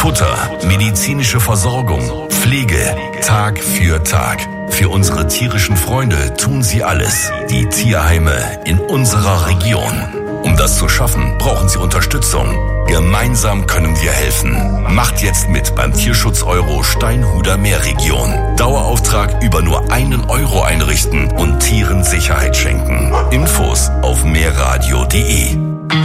Futter, medizinische Versorgung, Pflege, Tag für Tag. Für unsere tierischen Freunde tun sie alles. Die Tierheime in unserer Region. Um das zu schaffen, brauchen sie Unterstützung. Gemeinsam können wir helfen. Macht jetzt mit beim Tierschutz-Euro Steinhuder Meerregion. Dauerauftrag über nur 1 Euro einrichten und Tieren Sicherheit schenken. Infos auf meerradio.de.